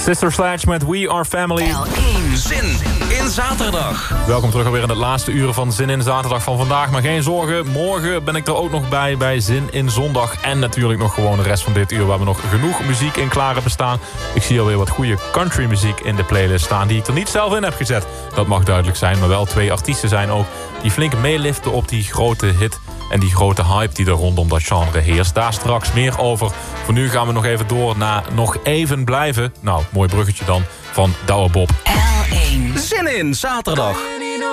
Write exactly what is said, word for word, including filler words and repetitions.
Sister Sledge met We Are Family. L één Zin in Zaterdag. Welkom terug alweer in het laatste uur van Zin in Zaterdag van vandaag. Maar geen zorgen, morgen ben ik er ook nog bij bij Zin in Zondag. En natuurlijk nog gewoon de rest van dit uur waar we nog genoeg muziek in klaar hebben staan. Ik zie alweer wat goede country muziek in de playlist staan die ik er niet zelf in heb gezet. Dat mag duidelijk zijn, maar wel twee artiesten zijn ook die flink meeliften op die grote hit. En die grote hype die er rondom dat genre heerst. Daar straks meer over. Voor nu gaan we nog even door naar Nog Even Blijven. Nou, mooi bruggetje dan van Douwe Bob. L één Zin in Zaterdag.